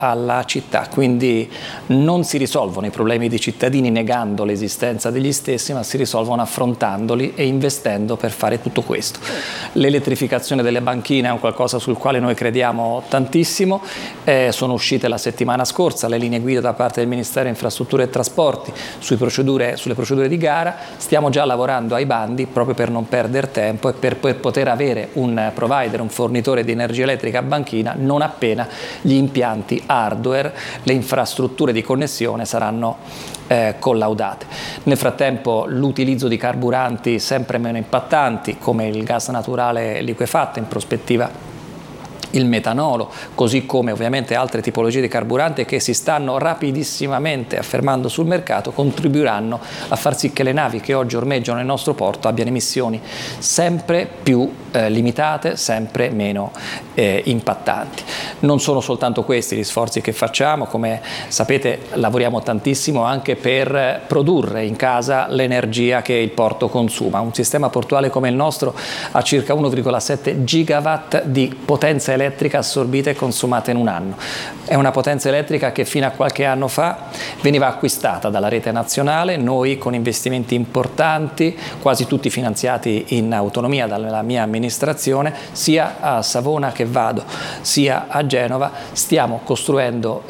alla città, quindi non si risolvono i problemi dei cittadini negando l'esistenza degli stessi, ma si risolvono affrontandoli e investendo per fare tutto questo. L'elettrificazione delle banchine è un qualcosa sul quale noi crediamo tantissimo, sono uscite la settimana scorsa le linee guida da parte del Ministero Infrastrutture e Trasporti sulle procedure di gara, stiamo già lavorando ai bandi proprio per non perdere tempo e per poter avere un provider, un fornitore di energia elettrica a banchina non appena gli impianti hardware, le infrastrutture di connessione saranno collaudate. Nel frattempo l'utilizzo di carburanti sempre meno impattanti come il gas naturale liquefatto, in prospettiva il metanolo, così come ovviamente altre tipologie di carburanti che si stanno rapidissimamente affermando sul mercato, contribuiranno a far sì che le navi che oggi ormeggiano nel nostro porto abbiano emissioni sempre più limitate, sempre meno impattanti. Non sono soltanto questi gli sforzi che facciamo, come sapete lavoriamo tantissimo anche per produrre in casa l'energia che il porto consuma. Un sistema portuale come il nostro ha circa 1,7 gigawatt di potenza elettrica assorbita e consumata in un anno. È una potenza elettrica che fino a qualche anno fa veniva acquistata dalla rete nazionale, noi con investimenti importanti, quasi tutti finanziati in autonomia dalla mia amministrazione, sia a Savona che Vado, sia a Genova, stiamo costruendo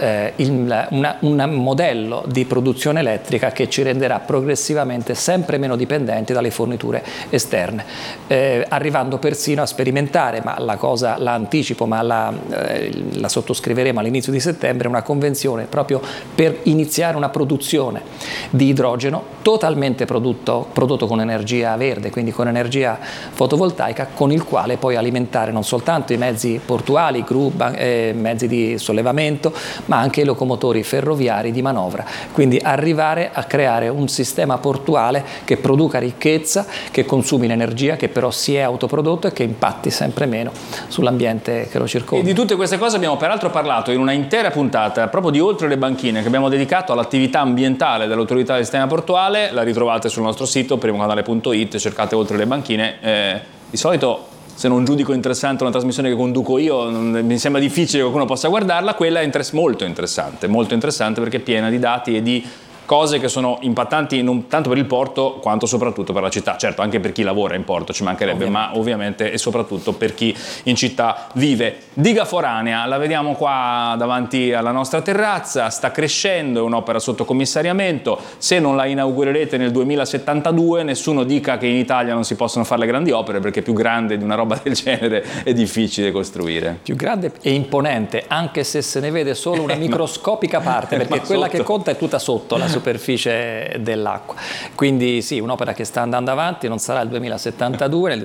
un modello di produzione elettrica che ci renderà progressivamente sempre meno dipendenti dalle forniture esterne, arrivando persino a sperimentare, ma la cosa la anticipo, ma la sottoscriveremo all'inizio di settembre, una convenzione proprio per iniziare una produzione di idrogeno totalmente prodotto con energia verde, quindi con energia fotovoltaica, con il quale poi alimentare non soltanto i mezzi portuali, gru, mezzi di sollevamento, ma anche i locomotori ferroviari di manovra. Quindi arrivare a creare un sistema portuale che produca ricchezza, che consumi l'energia, che però si è autoprodotto e che impatti sempre meno sull'ambiente che lo circonda. E di tutte queste cose abbiamo peraltro parlato in una intera puntata proprio di Oltre le banchine che abbiamo dedicato all'attività ambientale dell'autorità del sistema portuale. La ritrovate sul nostro sito primocanale.it, cercate Oltre le banchine. Di solito, se non giudico interessante una trasmissione che conduco io, mi sembra difficile che qualcuno possa guardarla. Quella è molto interessante perché è piena di dati e di cose che sono impattanti non tanto per il porto quanto soprattutto per la città. Certo, anche per chi lavora in porto ci mancherebbe, ma ovviamente e soprattutto per chi in città vive. Diga foranea, la vediamo qua davanti alla nostra terrazza, sta crescendo, è un'opera sotto commissariamento. Se non la inaugurerete nel 2072, nessuno dica che in Italia non si possono fare le grandi opere, perché più grande di una roba del genere è difficile costruire. Più grande e imponente, anche se se ne vede solo una microscopica parte, perché quella che conta è tutta sotto la superficie dell'acqua. Quindi sì, un'opera che sta andando avanti, non sarà il 2072, nel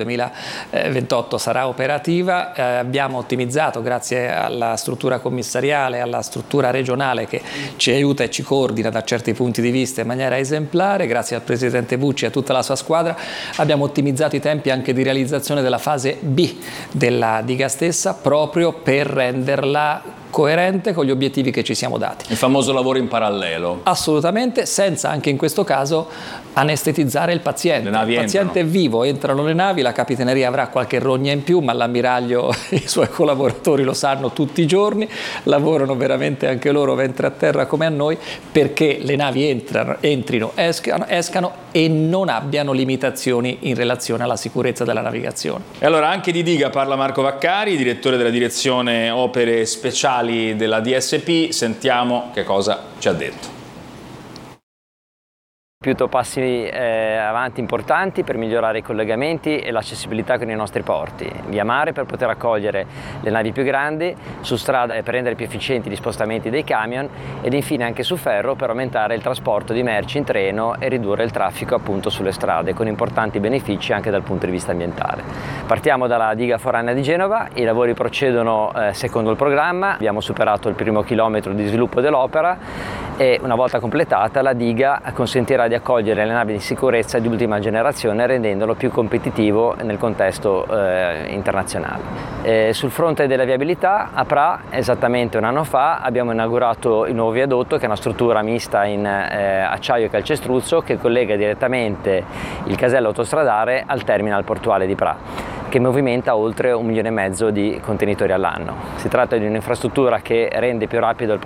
2028 sarà operativa. Abbiamo ottimizzato, grazie alla struttura commissariale, alla struttura regionale che ci aiuta e ci coordina da certi punti di vista in maniera esemplare, grazie al Presidente Bucci e a tutta la sua squadra, abbiamo ottimizzato i tempi anche di realizzazione della fase B della diga stessa, proprio per renderla coerente con gli obiettivi che ci siamo dati. Il famoso lavoro in parallelo. Assolutamente, senza anche in questo caso anestetizzare il paziente. Il paziente è vivo, entrano le navi, la Capitaneria avrà qualche rogna in più, ma l'ammiraglio e i suoi collaboratori lo sanno tutti i giorni, lavorano veramente anche loro ventre a terra come a noi, perché le navi entrino, escano e non abbiano limitazioni in relazione alla sicurezza della navigazione. E allora anche di diga parla Marco Vaccari, direttore della direzione opere speciali della DSP. Sentiamo che cosa ci ha detto. Compiuto passi avanti importanti per migliorare i collegamenti e l'accessibilità con i nostri porti, via mare per poter accogliere le navi più grandi, su strada per rendere più efficienti gli spostamenti dei camion ed infine anche su ferro per aumentare il trasporto di merci in treno e ridurre il traffico appunto sulle strade, con importanti benefici anche dal punto di vista ambientale. Partiamo dalla diga foranea di Genova, i lavori procedono secondo il programma, abbiamo superato il primo chilometro di sviluppo dell'opera e una volta completata la diga consentirà di accogliere le navi di sicurezza di ultima generazione, rendendolo più competitivo nel contesto internazionale. Sul fronte della viabilità, a Pra, esattamente un anno fa, abbiamo inaugurato il nuovo viadotto, che è una struttura mista in acciaio e calcestruzzo che collega direttamente il casello autostradale al terminal portuale di Pra. che movimenta oltre 1,5 milioni di contenitori all'anno. Si tratta di un'infrastruttura che rende più rapido il